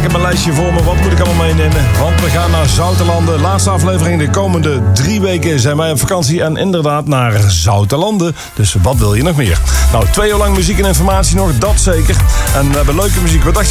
heb mijn lijstje voor me. Wat moet ik allemaal meenemen? Want we gaan naar Zoutelanden. Laatste aflevering. De komende 3 weken zijn wij op vakantie. En inderdaad naar Zoutelanden. Dus wat wil je nog meer? Nou, 2 uur lang muziek en informatie nog. Dat zeker. En we hebben leuke muziek. Wat dacht je?